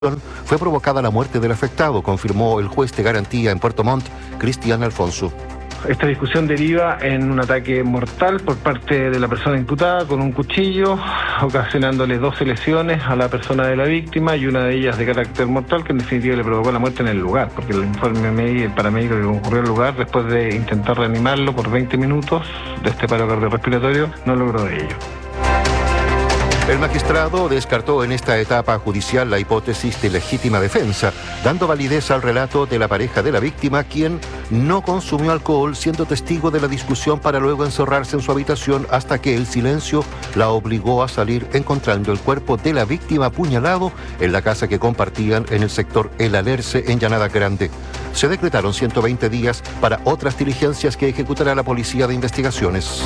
fue provocada la muerte del afectado, confirmó el juez de garantía en Puerto Montt, Cristian Alfonso. Esta discusión deriva en un ataque mortal por parte de la persona imputada con un cuchillo, ocasionándole 12 lesiones a la persona de la víctima y una de ellas de carácter mortal, que en definitiva le provocó la muerte en el lugar, porque el informe el paramédico que concurrió al lugar, después de intentar reanimarlo por 20 minutos de este paro cardiorrespiratorio, no logró de ello. El magistrado descartó en esta etapa judicial la hipótesis de legítima defensa, dando validez al relato de la pareja de la víctima, quien no consumió alcohol, siendo testigo de la discusión para luego encerrarse en su habitación hasta que el silencio la obligó a salir, encontrando el cuerpo de la víctima apuñalado en la casa que compartían en el sector El Alerce, en Llanada Grande. Se decretaron 120 días para otras diligencias que ejecutará la Policía de Investigaciones.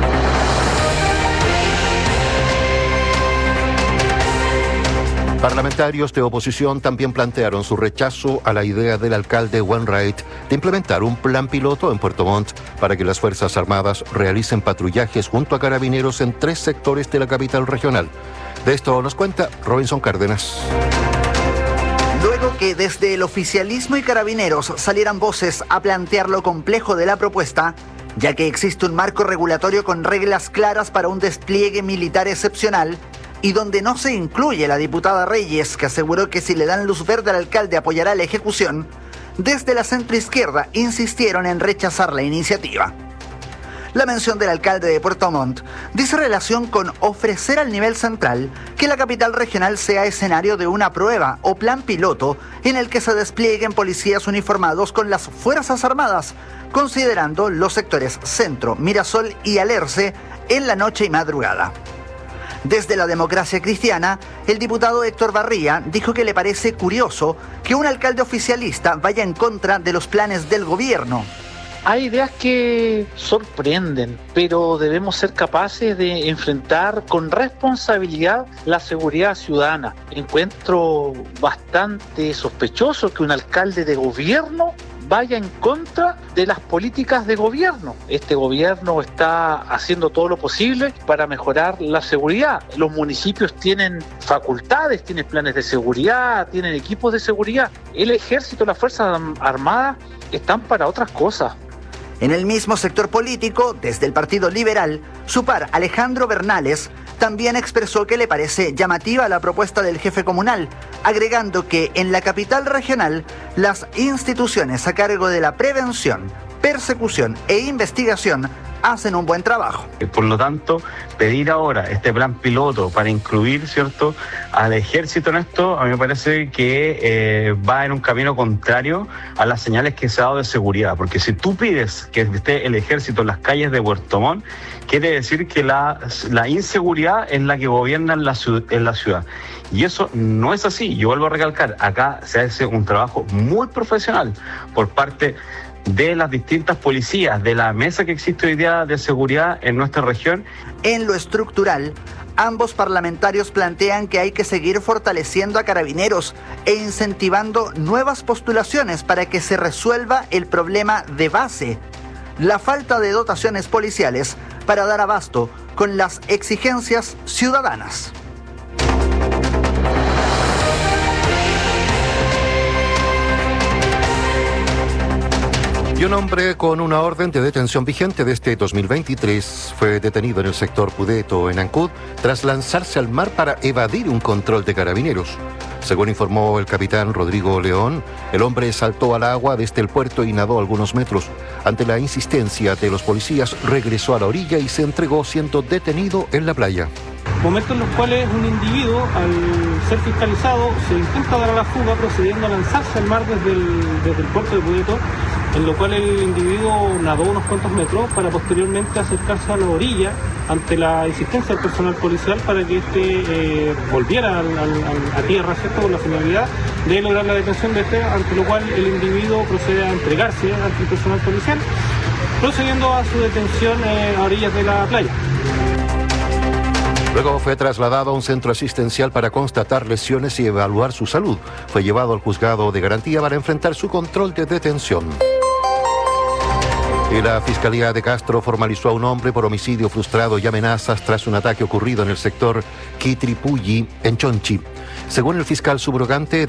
Parlamentarios de oposición también plantearon su rechazo a la idea del alcalde Wainwright de implementar un plan piloto en Puerto Montt para que las Fuerzas Armadas realicen patrullajes junto a carabineros en 3 sectores de la capital regional. De esto nos cuenta Robinson Cárdenas. Luego que desde el oficialismo y carabineros salieran voces a plantear lo complejo de la propuesta, ya que existe un marco regulatorio con reglas claras para un despliegue militar excepcional, y donde no se incluye la diputada Reyes, que aseguró que si le dan luz verde al alcalde apoyará la ejecución, desde la centroizquierda insistieron en rechazar la iniciativa. La mención del alcalde de Puerto Montt dice relación con ofrecer al nivel central que la capital regional sea escenario de una prueba o plan piloto en el que se desplieguen policías uniformados con las Fuerzas Armadas, considerando los sectores Centro, Mirasol y Alerce en la noche y madrugada. Desde la Democracia Cristiana, el diputado Héctor Barría dijo que le parece curioso que un alcalde oficialista vaya en contra de los planes del gobierno. Hay ideas que sorprenden, pero debemos ser capaces de enfrentar con responsabilidad la seguridad ciudadana. Encuentro bastante sospechoso que un alcalde de gobierno vaya en contra de las políticas de gobierno. Este gobierno está haciendo todo lo posible para mejorar la seguridad. Los municipios tienen facultades, tienen planes de seguridad, tienen equipos de seguridad. El ejército, las Fuerzas Armadas están para otras cosas. En el mismo sector político, desde el Partido Liberal, su par Alejandro Bernales también expresó que le parece llamativa la propuesta del jefe comunal, agregando que en la capital regional las instituciones a cargo de la prevención, persecución e investigación hacen un buen trabajo. Por lo tanto, pedir ahora este plan piloto para incluir, ¿cierto?, al ejército en esto, a mí me parece que va en un camino contrario a las señales que se ha dado de seguridad, porque si tú pides que esté el ejército en las calles de Puerto Montt, quiere decir que la inseguridad es la que gobierna en la ciudad. Y eso no es así. Yo vuelvo a recalcar, acá se hace un trabajo muy profesional por parte de las distintas policías, de la mesa que existe hoy día de seguridad en nuestra región. En lo estructural, ambos parlamentarios plantean que hay que seguir fortaleciendo a carabineros e incentivando nuevas postulaciones para que se resuelva el problema de base, la falta de dotaciones policiales para dar abasto con las exigencias ciudadanas. Y un hombre con una orden de detención vigente desde 2023 fue detenido en el sector Pudeto, en Ancud, tras lanzarse al mar para evadir un control de carabineros. Según informó el capitán Rodrigo León, el hombre saltó al agua desde el puerto y nadó algunos metros. Ante la insistencia de los policías, regresó a la orilla y se entregó, siendo detenido en la playa. Momentos en los cuales un individuo, al ser fiscalizado, se intenta dar a la fuga procediendo a lanzarse al mar desde el puerto de Pudeto, en lo cual el individuo nadó unos cuantos metros para posteriormente acercarse a la orilla ante la insistencia del personal policial para que éste volviera a tierra, ¿cierto?, con la finalidad de lograr la detención de este, ante lo cual el individuo procede a entregarse ante el personal policial, procediendo a su detención a orillas de la playa. Luego fue trasladado a un centro asistencial para constatar lesiones y evaluar su salud. Fue llevado al juzgado de garantía para enfrentar su control de detención. Y la Fiscalía de Castro formalizó a un hombre por homicidio frustrado y amenazas tras un ataque ocurrido en el sector Quitripulli, en Chonchi. Según el fiscal subrogante,